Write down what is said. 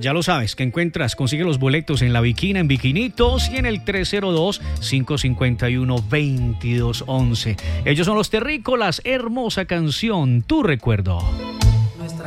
Ya lo sabes, que encuentras, consigue los boletos en La Bikina, en Bikinitos y en el 302-551-2211. Ellos son los Terrícolas, hermosa canción, Tu Recuerdo.